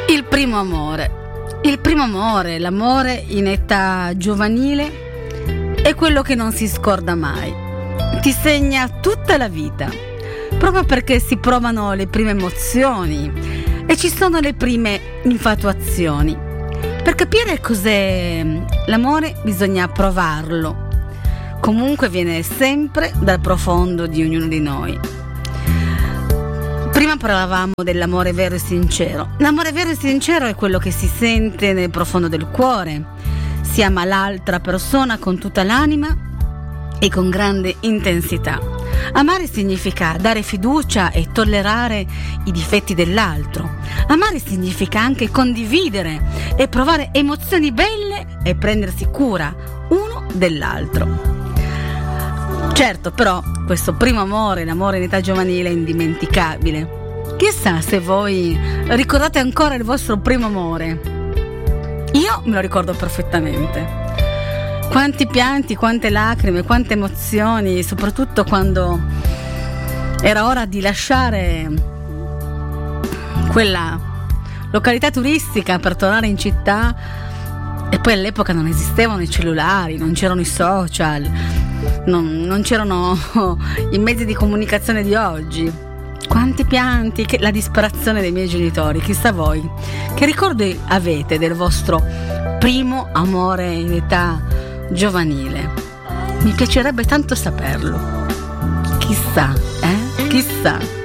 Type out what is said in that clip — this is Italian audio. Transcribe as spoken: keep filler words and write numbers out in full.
Il primo amore. Il primo amore, l'amore in età giovanile, è quello che non si scorda mai. Ti segna tutta la vita, proprio perché si provano le prime emozioni e ci sono le prime infatuazioni. Per capire cos'è l'amore bisogna provarlo. Comunque viene sempre dal profondo di ognuno di noi. Prima parlavamo dell'amore vero e sincero. L'amore vero e sincero è quello che si sente nel profondo del cuore. Si ama l'altra persona con tutta l'anima e con grande intensità. Amare significa dare fiducia e tollerare i difetti dell'altro. Amare significa anche condividere e provare emozioni belle e prendersi cura uno dell'altro. Certo, però, questo primo amore, l'amore in età giovanile, è indimenticabile. Chissà se voi ricordate ancora il vostro primo amore. Io me lo ricordo perfettamente. Quanti pianti, quante lacrime, quante emozioni, soprattutto quando era ora di lasciare quella località turistica per tornare in città. E poi all'epoca non esistevano i cellulari, non c'erano i social, non, non c'erano i mezzi di comunicazione di oggi. Quanti pianti, che, la disperazione dei miei genitori. Chissà voi, che ricordi avete del vostro primo amore in età giovanile? Mi piacerebbe tanto saperlo. Chissà, eh? Chissà.